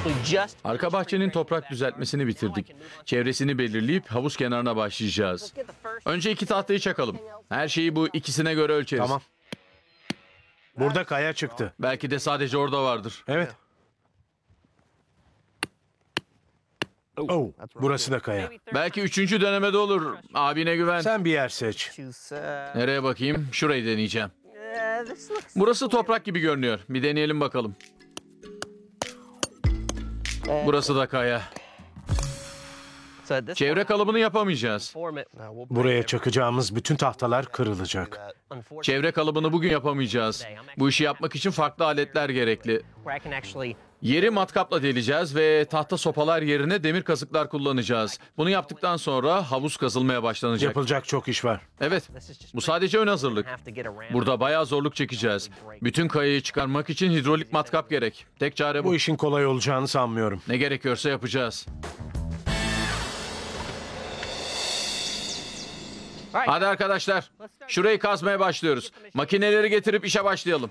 Arka bahçenin toprak düzeltmesini bitirdik. Çevresini belirleyip havuz kenarına başlayacağız. Önce 2 tahtayı çakalım. Her şeyi bu ikisine göre ölçeriz. Tamam. Burada kaya çıktı. Belki de sadece orada vardır. Evet. Oh, burası da kaya. Belki 3. denemede olur. Abine güven. Sen bir yer seç. Nereye bakayım? Şurayı deneyeceğim. Burası toprak gibi görünüyor. Bir deneyelim bakalım. Burası da kaya. Çevre kalıbını yapamayacağız. Buraya çakacağımız bütün tahtalar kırılacak. Çevre kalıbını bugün yapamayacağız. Bu işi yapmak için farklı aletler gerekli. Yeri matkapla deleceğiz ve tahta sopalar yerine demir kazıklar kullanacağız. Bunu yaptıktan sonra havuz kazılmaya başlanacak. Yapılacak çok iş var. Evet, bu sadece ön hazırlık. Burada bayağı zorluk çekeceğiz. Bütün kayayı çıkarmak için hidrolik matkap gerek. Tek çare Bu bu. işin kolay olacağını sanmıyorum. Ne gerekiyorsa yapacağız. Hadi arkadaşlar, şurayı kazmaya başlıyoruz. Makineleri getirip işe başlayalım.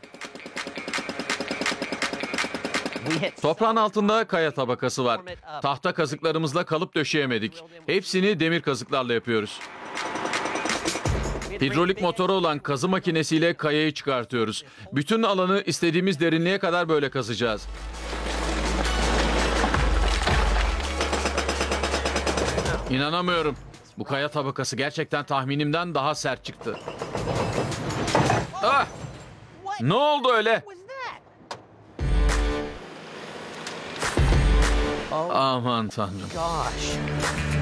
Toprağın altında kaya tabakası var. Tahta kazıklarımızla kalıp döşeyemedik. Hepsini demir kazıklarla yapıyoruz. Hidrolik motoru olan kazı makinesiyle kayayı çıkartıyoruz. Bütün alanı istediğimiz derinliğe kadar böyle kazacağız. İnanamıyorum. Bu kaya tabakası gerçekten tahminimden daha sert çıktı. Ah! Ne oldu öyle? Aman tanrım.